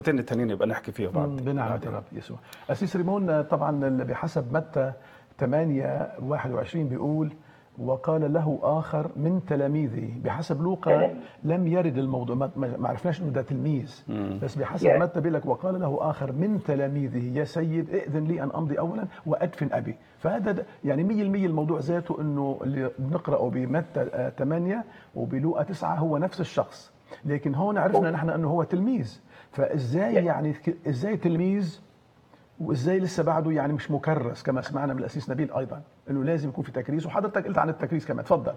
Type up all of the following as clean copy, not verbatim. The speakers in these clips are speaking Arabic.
التانيين يبقى نحكي فيها بنعمة الرب يسوع. أسيس ريمون، طبعا بحسب متى 8:21 بيقول وقال له آخر من تلاميذه. بحسب لوقا لم يرد الموضوع، ما عرفناش انه ده تلميذ، بس بحسب متى بيقول لك وقال له آخر من تلاميذه يا سيد ائذن لي أن أمضي أولا وأدفن أبي. فهذا يعني 100% الموضوع ذاته انه اللي بنقرأه بمتى 8 وبلوقا 9 هو نفس الشخص، لكن هون عرفنا نحن انه هو تلميذ. فازاي يعني ازاي تلميذ وازاي لسه بعده يعني مش مكرس كما سمعنا من الاسيس نبيل ايضا انه لازم يكون في تكريس، وحضرتك قلت عن التكريس كمان. اتفضل.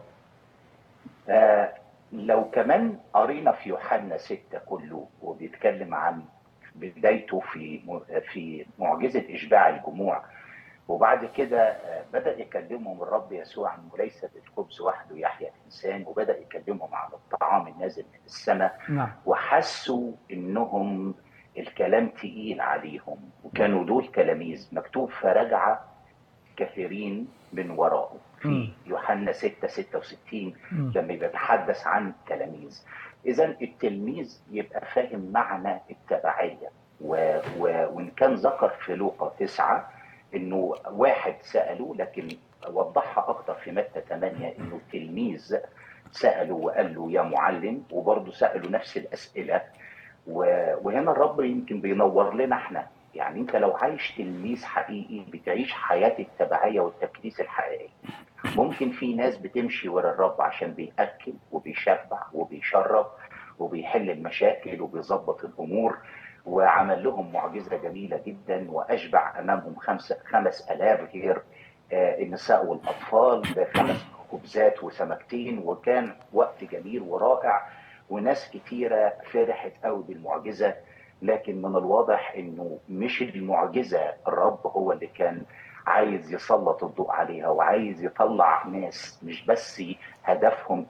لو كمان قرينا في يوحنا 6 كله وبيتكلم عن بدايته في معجزة إشباع الجموع، وبعد كده بدأ يكلمهم الرب يسوع عن ليس بالخبز وحده يحيى الإنسان، وبدأ يكلمهم عن الطعام النازل من السماء. نعم. وحسوا إنهم الكلام تقيل عليهم، وكانوا دول تلاميذ. مكتوب فرجع كثيرين من وراءه في يوحنا 6:66 لما بيتحدث عن تلاميذ. إذا التلميذ يبقى فاهم معنى التبعية، وإن كان ذكر في لوقا 9 إنه واحد سأله، لكن وضحها أكتر في متى 8 إنه التلميذ سأله وقال له يا معلم، وبرضه سأله نفس الأسئلة. وهنا الرب يمكن بينور لنا احنا، يعني انت لو عايش تلميذ حقيقي بتعيش حياة التبعية والتكريس الحقيقي. ممكن في ناس بتمشي ورا الرب عشان بيأكل وبيشبع وبيشرب وبيحل المشاكل وبيظبط الأمور، وعمل لهم معجزة جميلة جدا وأشبع أمامهم 5,000 غير النساء والأطفال ب5 خبزات وسمكتين، وكان وقت جميل ورائع وناس كتيرة فرحت قوي بالمعجزة. لكن من الواضح انه مش المعجزة الرب هو اللي كان عايز يسلط الضوء عليها، وعايز يطلع ناس مش بس هدفهم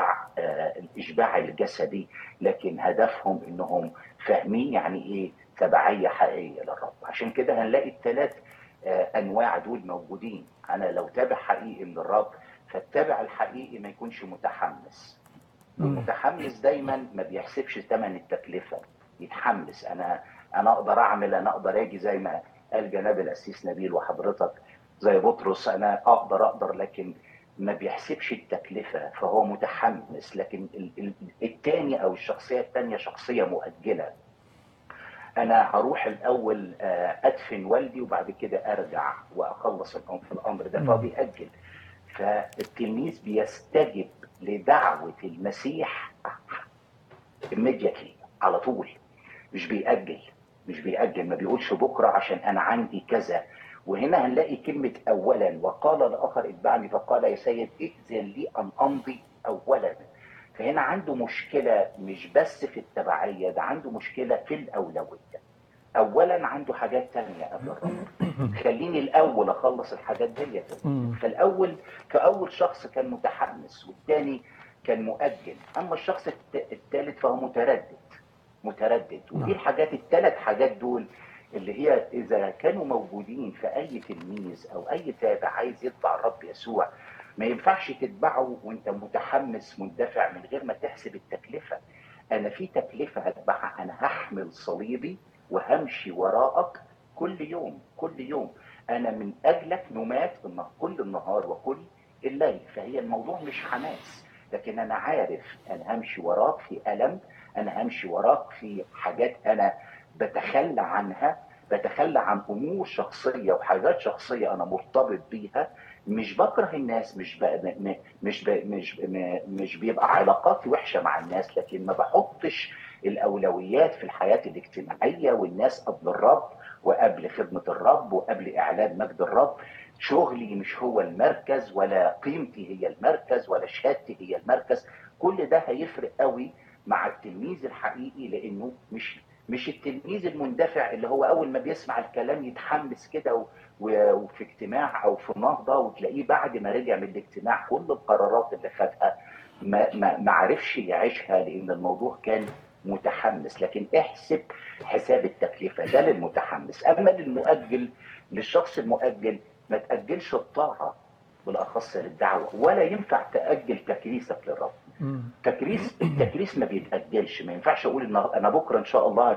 الإشباع الجسدي، لكن هدفهم انهم فاهمين يعني ايه تبعية حقيقية للرب. عشان كده هنلاقي الثلاث انواع دول موجودين. انا لو تابع حقيقي للرب، فالتابع الحقيقي ما يكونش متحمس، والمتحمس دايما ما بيحسبش ثمن التكلفه. يتحمس، انا اقدر اعمل، انا اقدر اجي زي ما قال جناب الاسيس نبيل وحضرتك زي بطرس، انا اقدر، لكن ما بيحسبش التكلفه، فهو متحمس. لكن الثاني او الشخصيه الثانيه شخصيه مؤجله. انا هروح الاول ادفن والدي وبعد كده ارجع واخلص الامر ده، فهو بيأجل. فالتلميذ بيستجب لدعوة المسيح immediately على طول، مش بيأجل، ما بيقولش بكرة عشان أنا عندي كذا. وهنا هنلاقي كلمة أولا، وقال لآخر اتبعني فقال يا سيد ائذن لي أن أمضي أولا. فهنا عنده مشكلة مش بس في التبعية، ده عنده مشكلة في الأولوية. اولا عنده حاجات تانية قبل الرب، خليني الاول اخلص الحاجات دي. فالاول كاول شخص كان متحمس، والتاني كان مؤجل. اما الشخص الثالث فهو متردد. ودي الحاجات الثلاث حاجات دول اللي هي اذا كانوا موجودين في اي تلميذ او اي تابع عايز يتبع الرب يسوع، ما ينفعش تتبعه وانت متحمس مندفع من غير ما تحسب التكلفة. انا في تكلفة هتبعها، انا هحمل صليبي وهمشي وراءك كل يوم. انا من اجلك نمات كل النهار وكل الليل. فهي الموضوع مش حماس، لكن انا عارف انا همشي وراك في ألم، انا همشي وراك في حاجات انا بتخلى عن امور شخصيه وحاجات شخصيه انا مرتبط بيها. مش بكره الناس، مش بيبقى علاقاتي وحشه مع الناس، لكن ما بحطش الاولويات في الحياه الاجتماعيه والناس قبل الرب وقبل خدمه الرب وقبل اعلان مجد الرب. شغلي مش هو المركز، ولا قيمتي هي المركز، ولا شهادتي هي المركز. كل ده هيفرق قوي مع التلميذ الحقيقي، لانه مش التلميذ المندفع اللي هو اول ما بيسمع الكلام يتحمس كده وفي اجتماع او في نهضه، وتلاقيه بعد ما رجع من الاجتماع كل القرارات اللي خدها ما عرفش يعيشها، لان الموضوع كان متحمس. لكن احسب حساب التكلفه ده للمتحمس. اما للشخص المؤجل، ما تاجلش الطاعه بالاخص للدعوه، ولا ينفع تاجل تكريسك للرب. التكريس ما بيتاجلش. ما ينفعش اقول ان انا بكره ان شاء الله